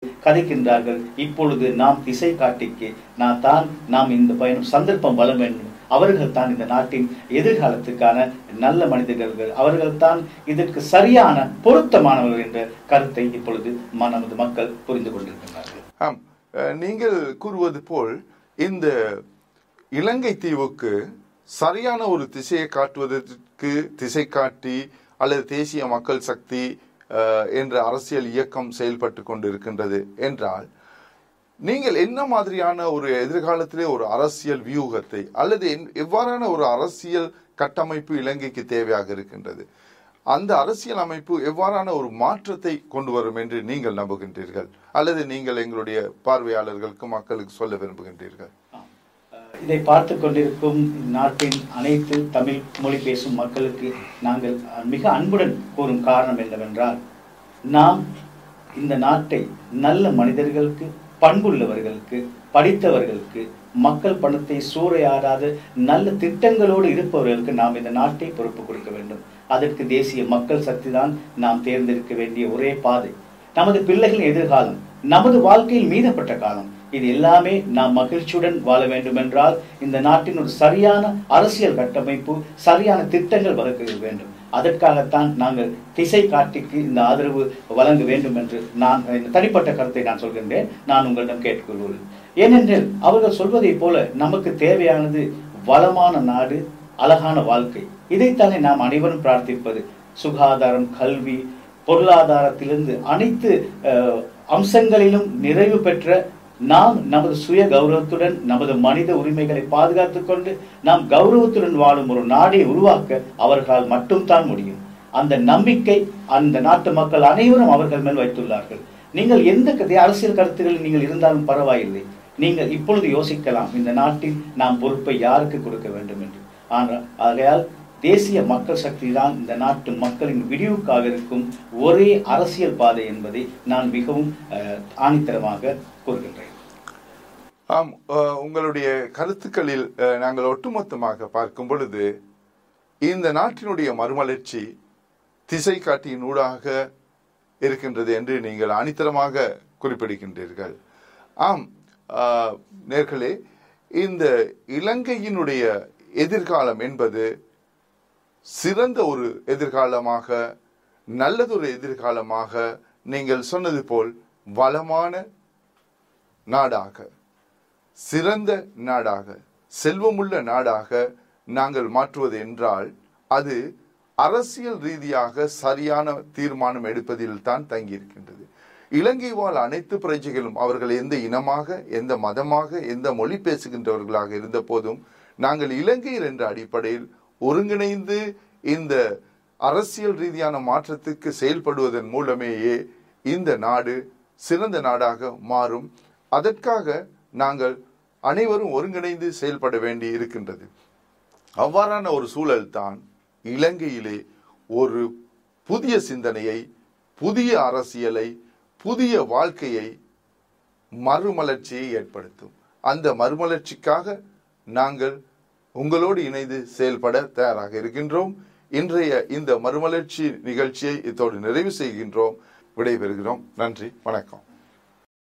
கதைக்கின்றார்கள். இப்பொழுது நாம் திசை காட்டிக்கு நாம் இந்த பயணம் சந்தர்ப்பம் வள வேண்டும். அவர்கள் தான் இந்த நாட்டின் எதிர்காலத்துக்கான நல்ல மனிதர்கள், அவர்கள் தான் இதற்கு சரியான பொருத்தமானவர்கள் என்ற கருத்தை இப்பொழுது நமது மக்கள் புரிந்து கொண்டிருக்கிறார்கள். ஆம், நீங்கள் கூறுவது போல் இந்த இலங்கை தீவுக்கு சரியான ஒரு திசையை காட்டுவதற்கு திசை காட்டி அல்லது தேசிய மக்கள் சக்தி என்ற அரசியல் இயக்கம் செயல்பட்டு கொண்டிருக்கின்றது என்றால், நீங்கள் என்ன மாதிரியான ஒரு எதிர்காலத்திலே ஒரு அரசியல் வியூகத்தை அல்லது எவ்வாறான ஒரு அரசியல் கட்டமைப்பு இலங்கைக்கு தேவையாக இருக்கின்றது, அந்த அரசியல் அமைப்பு எவ்வாறான ஒரு மாற்றத்தை கொண்டு வரும் என்று நீங்கள் நம்புகின்றீர்கள் அல்லது நீங்கள் எங்களுடைய பார்வையாளர்களுக்கு மக்களுக்கு சொல்ல விரும்புகின்றீர்கள்? இதை பார்த்து கொண்டிருக்கும் நாட்டின் அனைத்து தமிழ் மொழி பேசும் மக்களுக்கு நாங்கள் மிக அன்புடன் கூறும் காரணம் என்னவென்றால், நாம் இந்த நாட்டை நல்ல மனிதர்களுக்கு, பண்புள்ளவர்களுக்கு, படித்தவர்களுக்கு, மக்கள் பணத்தை சூறையாடாத நல்ல திட்டங்களோடு இருப்பவர்களுக்கு நாம் இந்த நாட்டை பொறுப்பு கொடுக்க வேண்டும். அதற்கு தேசிய மக்கள் சக்தி தான் நாம் தேர்ந்தெடுக்க வேண்டிய ஒரே பாதை. நமது பிள்ளைகளின் எதிர்காலம், நமது வாழ்க்கையில் மீதப்பட்ட காலம், இது எல்லாமே நாம் மகிழ்ச்சியுடன் வாழ வேண்டும் என்றால் இந்த நாட்டின் ஒரு சரியான அரசியல் கட்டமைப்பு, சரியான திட்டங்கள் வகுக்க வேண்டும். அதற்காகத்தான் நாங்கள் திசை காட்டிக்கு இந்த ஆதரவு வழங்க வேண்டும் என்று நான் தனிப்பட்ட கருத்தை நான் சொல்கின்றேன். நான் உங்களிடம் கேட்டுக்கொள்கிறேன். ஏனென்றால் அவர்கள் சொல்வதை போல நமக்கு தேவையானது வளமான நாடு, அழகான வாழ்க்கை. இதைத்தானே நாம் அனைவரும் பிரார்த்திப்பது. சுகாதாரம், கல்வி, பொருளாதாரத்திலிருந்து அனைத்து அம்சங்களிலும் நிறைவு பெற்ற நாம் நமது சுய கௌரவத்துடன் நமது மனித உரிமைகளை பாதுகாத்துக் கொண்டு நாம் கௌரவத்துடன் வாழும் ஒரு நாடை உருவாக்க அவர்களால் மட்டும்தான் முடியும். அந்த நம்பிக்கை அந்த நாட்டு மக்கள் அனைவரும் அவர்கள் மேல் வைத்துள்ளார்கள். நீங்கள் எந்த அரசியல் கருத்துக்களில் நீங்கள் இருந்தாலும் பரவாயில்லை, நீங்கள் இப்பொழுது யோசிக்கலாம், இந்த நாட்டில் நாம் பொறுப்பை யாருக்கு கொடுக்க வேண்டும் என்று. ஆனால் ஆகையால் தேசிய மக்கள் சக்தி தான் இந்த நாட்டு மக்களின் விடிவுக்காக இருக்கும் ஒரே அரசியல் பாதை என்பதை நான் மிகவும் ஆணித்தரமாக கூறுகின்றேன். ஆம், உங்களுடைய கருத்துக்களில் நாங்கள் ஒட்டுமொத்தமாக பார்க்கும் பொழுது இந்த நாட்டினுடைய மறுமலர்ச்சி திசை காட்டியின் ஊடாக இருக்கின்றது என்று நீங்கள் ஆணித்தரமாக குறிப்பிடுகின்றீர்கள். ஆம் நேர்களே, இந்த இலங்கையினுடைய எதிர்காலம் என்பது சிறந்த ஒரு எதிர்காலமாக, நல்லதொரு எதிர்காலமாக, நீங்கள் சொன்னது போல் வளமான நாடாக, சிறந்த நாடாக, செல்வமுள்ள நாடாக நாங்கள் மாற்றுவது என்றால் அது அரசியல் ரீதியாக சரியான தீர்மானம் எடுப்பதில் தான் தங்கியிருக்கின்றது. இலங்கை வாழ் அனைத்து பிரஜைகளும் அவர்கள் எந்த இனமாக, எந்த மதமாக, எந்த மொழி பேசுகின்றவர்களாக இருந்த போதும் நாங்கள் இலங்கையர் என்ற அடிப்படையில் ஒருங்கிணைந்து இந்த அரசியல் ரீதியான மாற்றத்துக்கு செயல்படுவதன் மூலமேயே இந்த நாடு சிறந்த நாடாக மாறும். அதற்காக நாங்கள் அனைவரும் ஒருங்கிணைந்து செயல்பட வேண்டி இருக்கின்றது. அவ்வாறான ஒரு சூழல் தான் இலங்கையிலே ஒரு புதிய சிந்தனையை, புதிய அரசியலை, புதிய வாழ்க்கையை, மறுமலர்ச்சியை ஏற்படுத்தும். அந்த மறுமலர்ச்சிக்காக நாங்கள் உங்களோடு இணைந்து செயல்பட தயாராக இருக்கின்றோம். இன்றைய இந்த மறுமலர்ச்சி நிகழ்ச்சியை இத்தோடு நிறைவு செய்கின்றோம். விடைபெறுகிறோம். நன்றி, வணக்கம்.